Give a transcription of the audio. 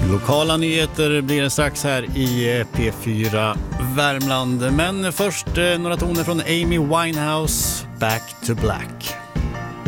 Lokala nyheter blir det strax här i P4 Värmland. Men först några toner från Amy Winehouse, Back to Black.